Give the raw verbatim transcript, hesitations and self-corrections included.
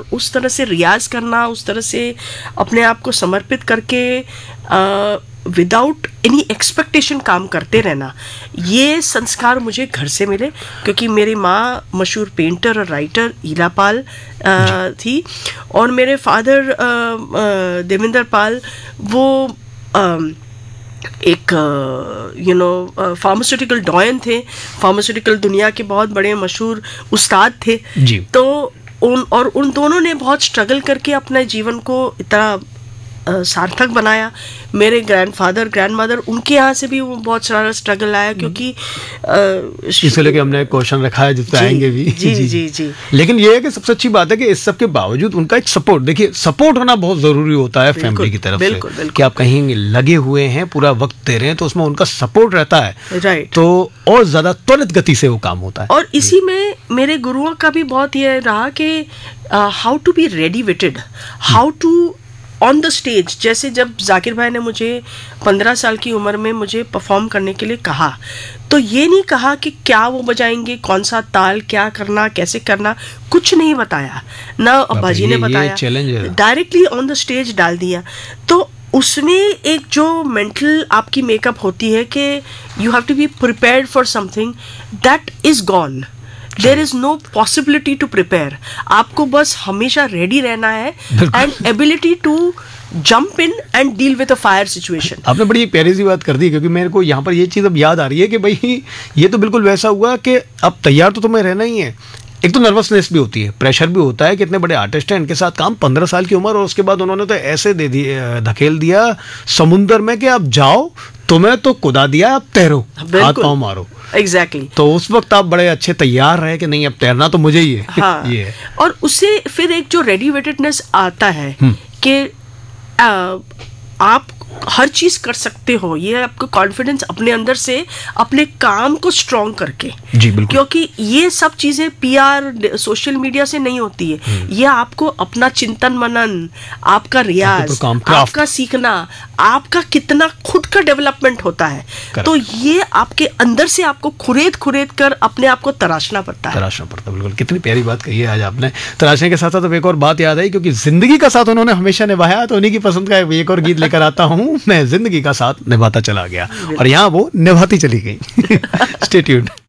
और उस तरह से रियाज करना, उस तरह से अपने आप को समर्पित करके विदाउट एनी एक्सपेक्टेशन काम करते रहना, ये संस्कार मुझे घर से मिले। क्योंकि मेरी माँ मशहूर पेंटर और राइटर ईला पाल आ, थी, और मेरे फादर देवेंद्र पाल वो आ, एक यू नो फार्मास्यूटिकल डॉयन थे, फार्मास्यूटिकल दुनिया के बहुत बड़े मशहूर उस्ताद थे जी। तो उन और उन दोनों ने बहुत स्ट्रगल करके अपने जीवन को इतना Uh, सार्थक बनाया। मेरे ग्रैंडफादर ग्रैंडमदर उनके यहाँ से भी वो बहुत सारा स्ट्रगल आया, क्योंकि uh, इसके लेके हमने एक क्वेश्चन रखा है जिस पे आएंगे भी। जी जी जी जी लेकिन ये है कि सबसे अच्छी बात है कि इस सब के बावजूद उनका एक सपोर्ट, देखिए सपोर्ट होना बहुत जरूरी होता है फैमिली की तरफ बिल्कुल, से बिल्कुल। कि आप कहीं लगे हुए हैं, पूरा वक्त दे रहे हैं, तो उसमें उनका सपोर्ट रहता है, राइट, तो और ज्यादा त्वरित गति से वो काम होता है। और इसी में मेरे गुरुओं का भी बहुत ये रहा कि how to be ready witted, how to on the stage. जैसे जब जाकिर भाई ने मुझे पंद्रह साल की उम्र में मुझे परफॉर्म करने के लिए कहा, तो ये नहीं कहा कि क्या वो बजाएंगे, कौन सा ताल, क्या करना, कैसे करना, कुछ नहीं बताया, ना अब्बा जी ने बताया, डायरेक्टली ऑन द स्टेज डाल दिया। तो उसमें एक जो मेंटल आपकी मेकअप होती है कि you have to be prepared for something, that is gone. There is no possibility to prepare, आपको बस हमेशा रेडी रहना है and ability to jump in and deal with a fire situation. आपने बड़ी एक प्यारी सी बात कर दी, क्योंकि मेरे को यहाँ पर ये चीज़ अब याद आ रही है कि भाई ये तो बिल्कुल वैसा हुआ कि अब तैयार तो तुम्हें रहना ही है। एक तो नर्वसनेस भी होती है, प्रेशर भी होता है कि इतने बड़े आर्टिस्ट हैं, इनके साथ काम, पंद्रह साल की उम्र, और उसके बाद उन्होंने तो ऐसे दे दिया, धकेल दिया समुंदर में कि अब जाओ, तुम्हें तो कुदा दिया, अब तैरो, हाथ पाँव मारो। Exactly exactly. तो उस वक्त आप बड़े अच्छे तैयार रहे कि नहीं अब तैरना तो मुझे ही है। हाँ। ये है। और उससे फिर एक जो रेडी वेटेडनेस आता है कि आप हर चीज कर सकते हो, ये आपको कॉन्फिडेंस अपने अंदर से अपने काम को स्ट्रॉन्ग करके। जी बिल्कुल। क्योंकि ये सब चीजें पीआर सोशल मीडिया से नहीं होती है, ये आपको अपना चिंतन मनन, आपका रियाज, आपका सीखना, आपका कितना खुद का डेवलपमेंट होता है, तो ये आपके अंदर से आपको खुरेद खुरेद कर अपने आप को तराशना पड़ता है तराशना पड़ता है बिल्कुल। कितनी प्यारी बात कही है आज आपने। तराशने के साथ साथ एक और बात याद आई, क्योंकि जिंदगी का साथ उन्होंने हमेशा निभाया, तो उन्हीं की पसंद का एक और गीत लेकर आता हूँ, मैं जिंदगी का साथ निभाता चला गया, और यहाँ वो निभाती चली गई। Stay tuned.